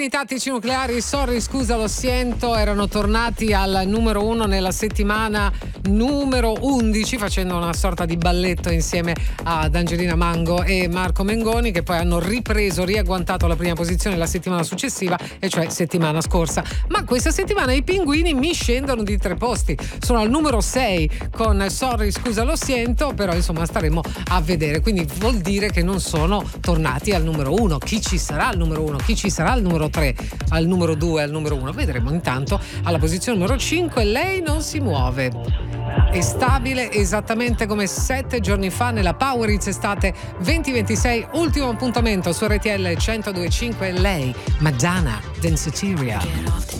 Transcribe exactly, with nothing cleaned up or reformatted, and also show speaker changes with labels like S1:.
S1: Bene, i tattici nucleari, sorry, scusa, lo sento, erano tornati al numero uno nella settimana numero undici, facendo una sorta di balletto insieme ad Angelina Mango e Marco Mengoni, che poi hanno ripreso, riagguantato la prima posizione la settimana successiva, e cioè settimana scorsa. Ma questa settimana i pinguini mi scendono di tre posti, sono al numero sei con sorry, scusa, lo sento, però insomma staremo a vedere, quindi vuol dire che non sono tornati al numero uno. Chi ci sarà al numero uno? Chi ci sarà al numero tre, al numero due, al numero uno? Vedremo. Intanto alla posizione numero cinque lei non si muove, è stabile esattamente come sette giorni fa nella Power Hits estate venti ventisei, ultimo appuntamento su R T L centodue e cinque. Lei, Madonna Danceteria.